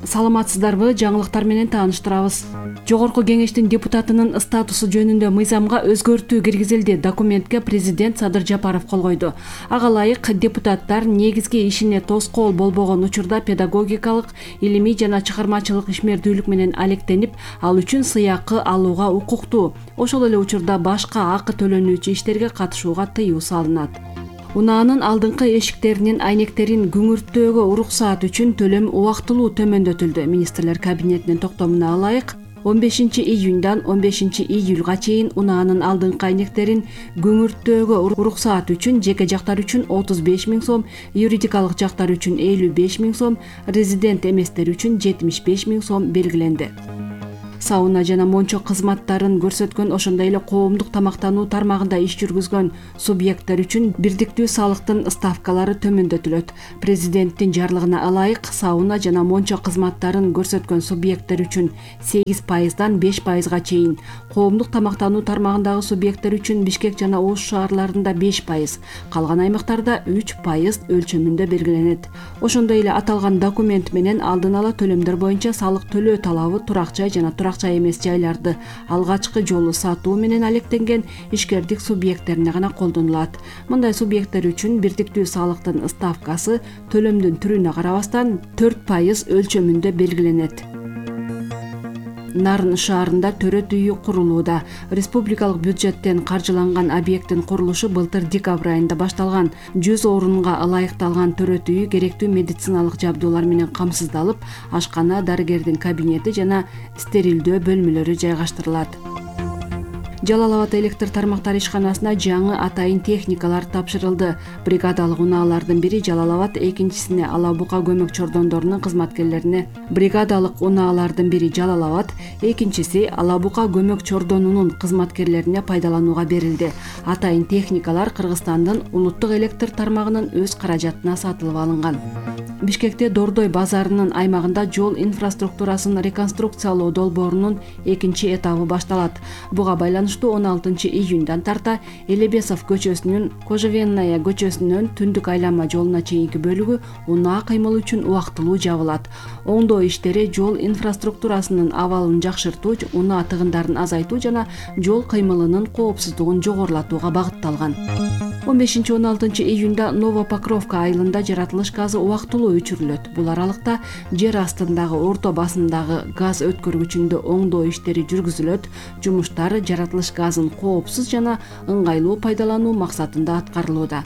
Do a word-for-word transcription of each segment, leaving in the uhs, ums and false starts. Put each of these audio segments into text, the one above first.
Саламатсыздарбы? Жаңылыктар менен тааныштырабыз. Жогорку кеңештин депутатынын статусу жөнүндө мыйзамга өзгөртүү киргизилди. Документке президент Садыр Жапаров кол койду. Ага ылайык депутаттар негизги ишине тоскоол болбогон учурда педагогикалык, илимий жана чыгармачылык ишмердүүлүк менен алектенип, ал үчүн сыйакы алууга укуктуу. Ошол эле учурда башка акы төлөнүүчү иштерге катышууга тыюу салынат. Унаанын алдыңкы эшиктеринин айнектерин күңүрттөөгө уруксаат үчүн төлөм убактылуу төмөндөтүлдү. Министрлер кабинетинин токтомуна ылайык он бешинчи июндан он бешинчи июлга чейин унаанын алдыңкы айнектерин күңүрттөөгө уруксаат үчүн жеке жактар үчүн отуз беш миң сом, юридикалык жактар үчүн элүү беш миң сом, резидент эместер үчүн жетимиш беш миң сом белгиленди. Сауна жана мончо кызматтарын көрсөткөн, ошондой эле коомдук тамактануу тармагында иш жүргүзгөн субъекттер үчүн бирдиктүү салыктын ставкалары төмөндөтүлөт. Президенттин жарлыгына ылайык сауна жана мончо кызматтарын көрсөткөн субъекттер үчүн сегиз пайыздан беш пайызга чейин, коомдук тамактануу тармагындагы субъекттер үчүн Бишкек жана Ош шаарларында беш пайыз, калган аймактарда үч пайыз өлчөмүндө белгиленет. Ошондой эле аталган документ менен алдын ала төлөмдөр боюнча салык төлөө талабы турак жай жана турак жай эмес жайларды алгачкы жолу сатуу менен алектенген ишкердик субъекттерине гана колдонулат. Мындай субъекттер үчүн бирдиктүү салыктын ставкасы төлөмдүн түрүнө карабастан төрт пайыз өлчөмүндө белгиленет. Нарын шаарында төрөт үйү курулууда. Республикалык бюджеттен каржыланган объекттин курулушу былтыр декабрь айында башталган. жүз орунга ылайыкталган төрөт үйү керектүү медициналык жабдуулар менен камсыздалып, ашкана, дарыгердин кабинети жана стерилдөө бөлмөлөрү жайгаштырылат. Жалал Абад электр тармактары ишканасына жаңы атайын техникалар тапшырылды. Бригадалык унаалардын бири Жалал Абад, экинчисине Ала Бука көмөк чордондорунун кызматкерлерине, бригадалык унаалардын бири Жалал Абад, экинчиси Ала Бука көмөк чордонунун кызматкерлерине пайдаланууга берилди. Атайын техникалар Кыргызстандын улуттук электр тармагынын өз каражатына сатылып алынган. Бишкекте Дордой базарынын аймагында жол инфраструктурасын реконструкциялоо долбоорунун экинчи этабы башталат. Буга байланыштуу он алтынчы июндан тарта Элебесов көчөсүнүн Кожевенная көчөсүнөн түндүк айланма жолуна чейинки бөлүгү унаа кыймыл үчүн убактылуу жабылат. Оңдоо иштери жол инфраструктурасынын абалын жакшыртуу, унаа тыгындарын азайтуу жана жол кыймылынын коопсуздугун жогорулатууга багытталган. он бешинчи он алтынчы июнда Новопокровка айылында жаратылыш газы убактылуу өчүрүлөт. Бул аралыкта жер астындагы орто басымдагы газ өткөргүчүндө оңдоо иштери жүргүзүлөт. Жумуштар жаратылыш газын коопсуз жана ыңгайлуу пайдалануу максатында аткарылууда.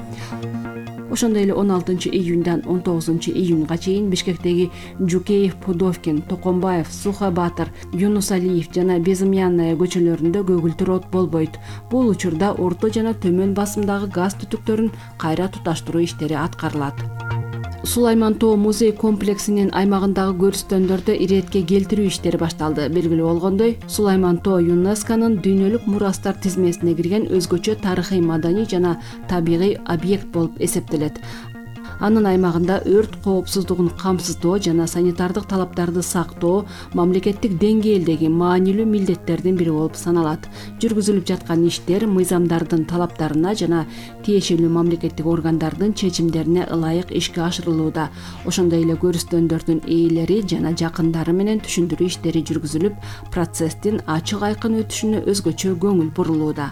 Ошондой эле он алтынчы июндан он тогузунчу июнга чейин Бишкектеги Жукеев, Пудовкин, Токомбаев, Сухабатыр, Юнусалиев жана Безымянная көчөлөрүндө көгүлтүр от болбойт. Бул учурда орто жана төмөн басымдагы газ түтүктөрүн кайра туташтыруу иштери аткарылат. Сулайман Тоо музей комплексинин аймагындагы көрүстөндөрдө иретке келтирүү иштери башталды. Белгилүү болгондой, Сулайман Тоо ЮНЕСКОнун дүйнөлүк мурастар тизмесине кирген өзгөчө тарыхый, маданий жана табигый объект болуп эсептелет. Анын аймагында өрт коопсуздугун камсыздоо жана санитардык талаптарды сактоо мамлекеттик деңгээлдеги маанилүү милдеттердин бири болуп саналат. Жүргүзүлүп жаткан иштер мыйзамдардын талаптарына жана тиешелүү мамлекеттик органдардын чечимдерине ылайык ишке ашырылууда. Ошондой эле көрүстөндөрдүн ээлери жана жакындары менен түшүндүрүү иштери жүргүзүлүп, процесстин ачык айкын өтүшүнө өзгөчө көңүл бурулууда.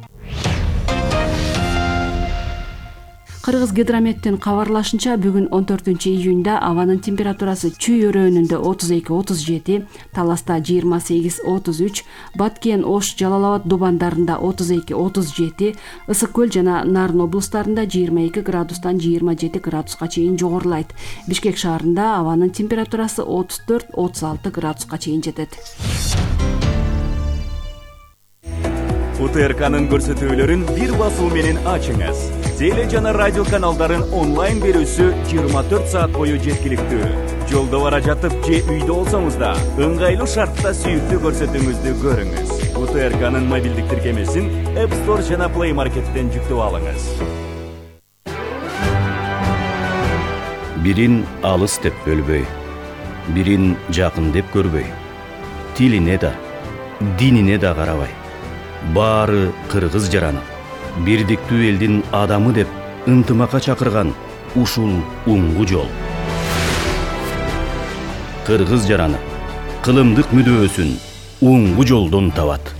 Кыргыз гидрометтин кабарлашынча, бүгүн он төртүнчү июнда абанын температурасы Чүй өрөөнүндө отуз эки отуз жети, Таласта жыйырма сегиз отуз үч, Баткен, Ош, Жалал Абад дубандарында отуз эки отуз жети, Ысык көл жана Нарын облустарында жыйырма эки градустан жыйырма жети градуска чейин жогорулайт. Бишкек шаарында абанын температурасы отуз төрт отуз алты градуска чейин жетет. УТРКнын көрсөтүүлөрүн бир басуу менен ачыңыз. Теле жана радио каналдарын онлайн берүүсү жыйырма төрт саат бою жеткиликтүү. Жолдо бара жатып же үйдө болсоңуз да, ыңгайлуу шартта сүйүктүү көрсөтүүңүздү көрүңүз. УТРКнын мобилдик тиркемесин App Store жана Play Market'тен жүктөп алыңыз. Бирин алыс деп бөлбөй, бирин жакын деп көрбөй, тилине да, динине да карабай, баары кыргыз жараны, бирдиктүү элдин адамы деп ынтымакка чакырган ушул уңгу жол. кыргыз жараны кылымдык мүдөөсүн оңгу жолдон табат.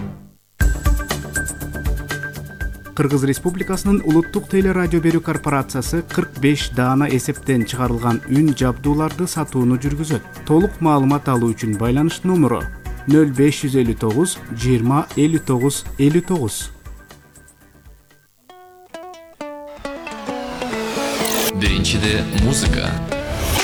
Кыргыз Республикасынын Улуттук телерадио берүү корпорациясы кырк беш даана эсептен чыгарылган үн жабдууларды сатууну жүргүзөт. Толук маалымат алуу үчүн байланыш номеру нөл беш жүз элүү тогуз жыйырма элүү тогуз элүү тогуз. Биринчиде музыка.